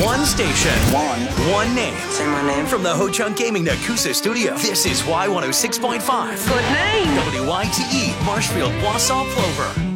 One station. One name. Say my name. From the Ho-Chunk Gaming Nakusa studio, this is Y106.5. Good name. WYTE, Marshfield, Wausau, Plover.